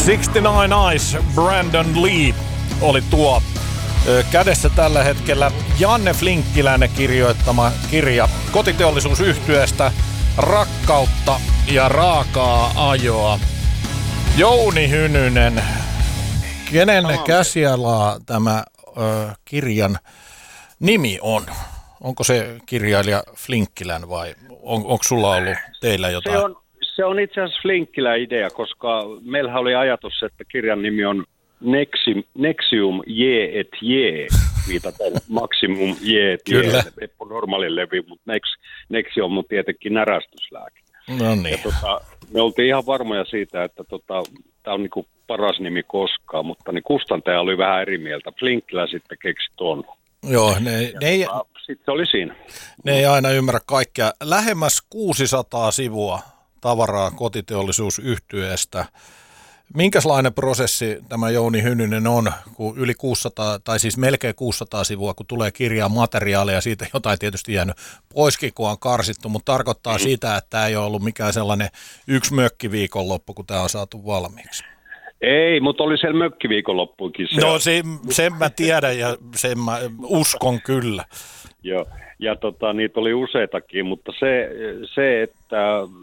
69 Eyes, Brandon Lee oli tuo. Kädessä tällä hetkellä Janne Flinkkiläinen kirjoittama kirja kotiteollisuusyhtyeestä Rakkautta ja raakaa ajoa. Jouni Hynynen, kenen käsialaa tämä kirjan nimi on? Onko se kirjailija Flinkkilän vai onko sulla ollut teillä jotain? Se on itse asiassa Flinkkilän idea, koska meillähän oli ajatus, että kirjan nimi on Nexium J et J, viitaten Maximum J et J, Eppo normaali levy, mutta Nexium on tietenkin närästyslääke. No niin. Ja me oltiin ihan varmoja siitä, että tämä on niinku paras nimi koskaan, mutta niin kustantaja oli vähän eri mieltä. Flinkkilä sitten keksi tuon. Joo, sitten se oli siinä. Ne ei aina ymmärrä kaikkea. Lähemmäs 600 sivua tavaraa kotiteollisuusyhtyeestä. Minkälainen prosessi tämä Jouni Hynynen on, kun yli 600, tai siis melkein 600 sivua, kun tulee kirjaa materiaalia, siitä jotain tietysti jäänyt poiskin, kun on karsittu, mutta tarkoittaa sitä, että tämä ei ole ollut mikään sellainen yksi mökkiviikonloppu, kun tämä on saatu valmiiksi. Ei, mutta oli siellä mökkiviikonloppuikin. No sen mä tiedän ja sen mä uskon kyllä. Joo, ja niitä oli useitakin, mutta se että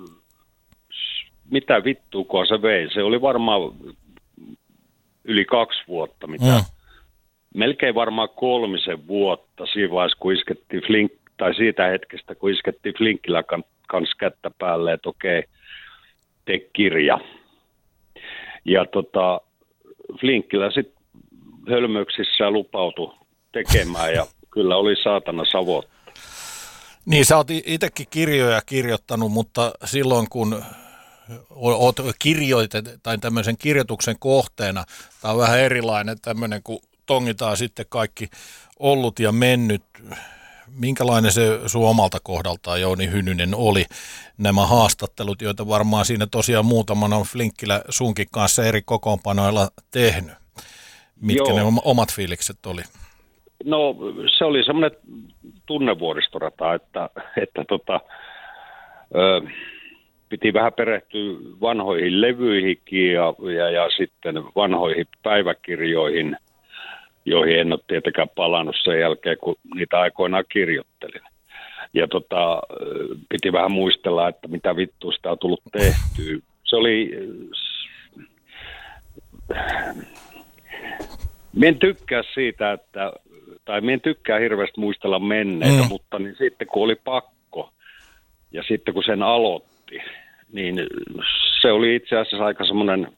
mitä vittuukoa se vei, se oli varmaan yli 2 vuotta, melkein varmaan 3 vuotta siinä vaiheessa, kun iskettiin tai siitä hetkestä, kun iskettiin Flinkkilä kanssa kättä päälle, että okei, tee kirja. Ja Flinkkilä sitten hölmöyksissään lupautui tekemään ja kyllä oli saatana savotta. Niin, sä oot itsekin kirjoja kirjoittanut, mutta silloin kun oot tai tämmöisen kirjoituksen kohteena, tämä on vähän erilainen tämmöinen, kun tongitaan sitten kaikki ollut ja mennyt. Minkälainen se sun omalta kohdaltaan, Jouni Hynynen, oli nämä haastattelut, joita varmaan siinä tosiaan muutaman on Flinkkilä sunkin kanssa eri kokoonpanoilla tehnyt? Mitkä ne omat fiilikset oli? No se oli semmoinen tunnevuoristorata, että piti vähän perehtyä vanhoihin levyihinkin ja sitten vanhoihin päiväkirjoihin, joihin en ole tietenkään palannut sen jälkeen, kun niitä aikoinaan kirjoittelin. Ja piti vähän muistella, että mitä vittua sitä on tullut tehtyä. Se oli... Mä en tykkää siitä, mä en tykkää hirveästi muistella menneitä, mutta niin sitten kun oli pakko ja sitten kun sen aloitti, niin se oli itse asiassa aika semmoinen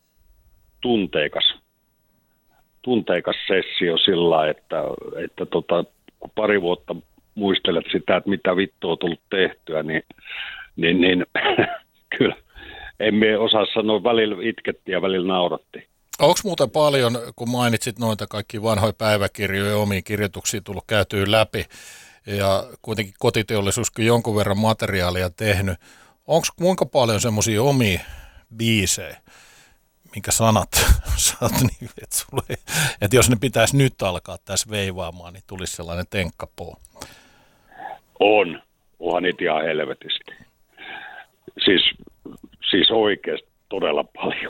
tunteikas sessio sillä, että kun pari vuotta muistelet sitä, että mitä vittua on tullut tehtyä, niin kyllä emme osaa sanoa, välillä itkettiin ja välillä naurattiin. Onko muuten paljon, kun mainitsit noita kaikki vanhoja päiväkirjoja ja omiin kirjoituksiin tullut käytyä läpi, ja kuitenkin kotiteollisuuskin jonkun verran materiaalia tehnyt, onko kuinka paljon semmoisia omia biisejä, minkä sanat saat niin, että jos ne pitäisi nyt alkaa tässä veivaamaan, niin tulisi sellainen tenkkapoo? Onhan niitä ihan helvetisti. Siis oikeasti todella paljon.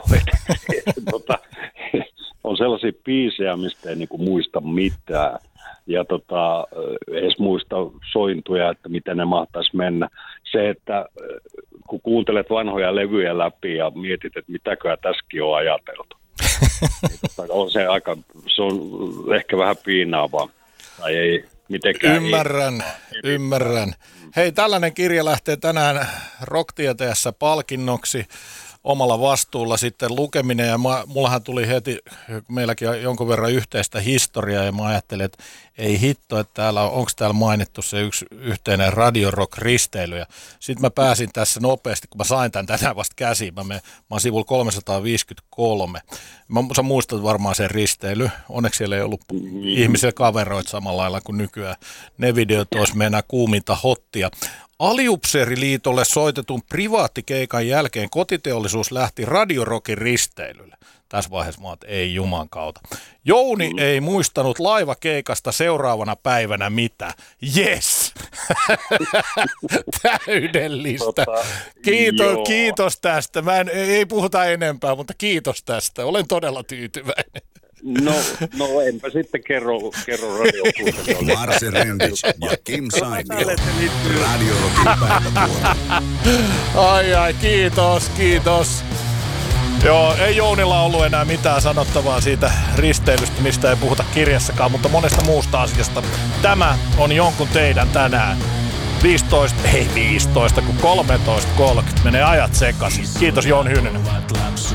On sellaisia biisejä, mistä ei niinku muista mitään. Ja edes muista sointuja, että miten ne mahtaisi mennä. Se, että kun kuuntelet vanhoja levyjä läpi ja mietit, että mitäköhän tässäkin on ajateltu. Se on ehkä vähän piinaavaa. Tai ei mitenkään. Ymmärrän. Hei, tällainen kirja lähtee tänään Rocktieteessä palkinnoksi. Omalla vastuulla sitten lukeminen, ja mullahan tuli heti, meilläkin on jonkun verran yhteistä historiaa, ja mä ajattelin, että ei hitto, että onko täällä mainittu se yksi yhteinen Radio Rock-risteily, ja sitten mä pääsin tässä nopeasti, kun mä sain tämän tänään vasta käsiin, mä oon sivulla 353. Sä muistat varmaan sen risteily, onneksi siellä ei ollut ihmisiä kaveroita samalla lailla kuin nykyään. Ne videot olisi mennä kuuminta hottia. Aliupseeriliitolle soitetun privaattikeikan jälkeen kotiteollisuus lähti Radio Rockin risteilylle. Tässä vaiheessa mä oon, ei juman kautta. Jouni ei muistanut laivakeikasta seuraavana päivänä mitä. Yes! Täydellistä. Kiitos tästä. Ei puhuta enempää, mutta kiitos tästä. Olen todella tyytyväinen. No enpä sitten kerro radiokuuntelijoille. Marse Rendich ja Kim Sainio. Radio Rockin päivätuoro. Ai, kiitos. Joo, ei Jounilla ollut enää mitään sanottavaa siitä risteilystä, mistä ei puhuta kirjassakaan, mutta monesta muusta asiasta. Tämä on jonkun teidän tänään. 15, kun 13.30 menee ajat sekaisin. Kiitos Jouni Hynynen.